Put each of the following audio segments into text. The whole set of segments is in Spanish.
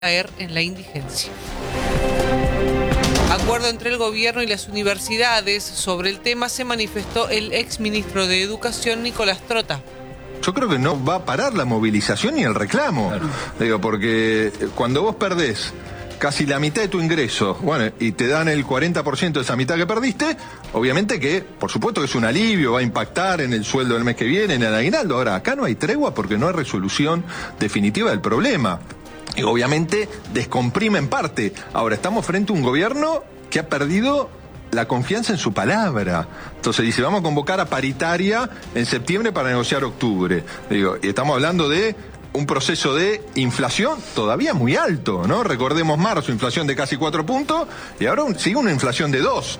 caer en la indigencia. Acuerdo entre el gobierno y las universidades. Sobre el tema se manifestó el exministro de Educación, Nicolás Trota. Yo creo que no va a parar la movilización ni el reclamo. Claro. Digo, porque cuando vos perdés casi la mitad de tu ingreso, bueno, y te dan el 40% de esa mitad que perdiste, obviamente que, por supuesto que es un alivio, va a impactar en el sueldo del mes que viene, en el aguinaldo. Ahora, acá no hay tregua porque no hay resolución definitiva del problema. Y obviamente descomprime en parte. Ahora, estamos frente a un gobierno que ha perdido la confianza en su palabra. Entonces dice, vamos a convocar a paritaria en septiembre para negociar octubre. Digo, y estamos hablando de un proceso de inflación todavía muy alto, ¿no? Recordemos marzo, inflación de casi 4 puntos, y ahora sigue una inflación de 2.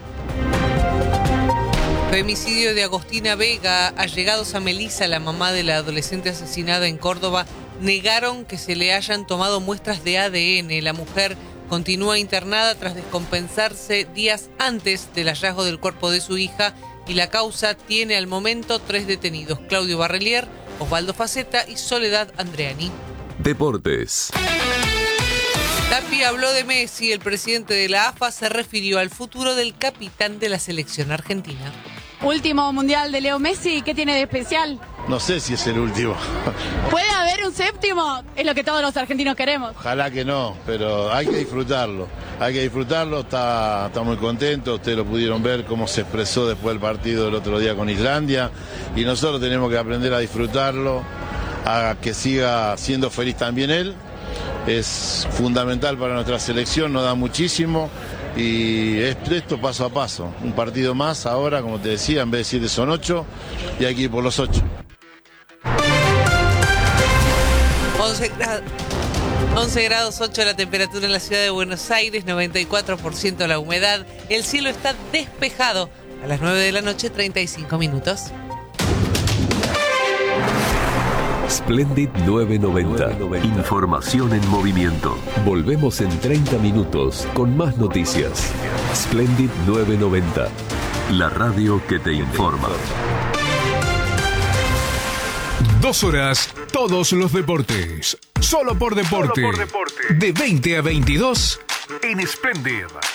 Femicidio de Agostina Vega. Allegados a Melissa, la mamá de la adolescente asesinada en Córdoba, negaron que se le hayan tomado muestras de ADN. La mujer continúa internada tras descompensarse días antes del hallazgo del cuerpo de su hija, y la causa tiene al momento 3 detenidos: Claudio Barrelier, Osvaldo Faceta y Soledad Andreani. Deportes. Tapia habló de Messi. El presidente de la AFA se refirió al futuro del capitán de la selección argentina. Último mundial de Leo Messi, ¿qué tiene de especial? No sé si es el último. ¿Puede haber un séptimo? Es lo que todos los argentinos queremos. Ojalá que no, pero hay que disfrutarlo. Hay que disfrutarlo, está muy contento. Ustedes lo pudieron ver cómo se expresó después del partido del otro día con Islandia. Y nosotros tenemos que aprender a disfrutarlo, a que siga siendo feliz también él. Es fundamental para nuestra selección, nos da muchísimo. Y esto paso a paso, un partido más ahora, como te decía, en vez de 7 son 8 y hay que ir por los 8. 11 grados 8 la temperatura en la ciudad de Buenos Aires, 94% la humedad, el cielo está despejado. A las 9 de la noche, 35 minutos. Splendid 990. Información en movimiento. Volvemos en 30 minutos con más noticias. Splendid 990. La radio que te informa. 2 horas, todos los deportes. Solo por deporte. De 20 a 22 en Splendid.